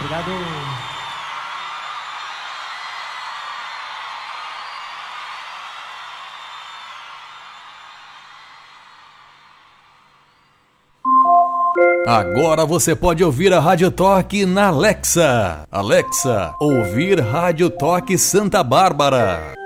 Obrigado. Agora você pode ouvir a Rádio Toque na Alexa. Alexa, ouvir Rádio Toque Santa Bárbara.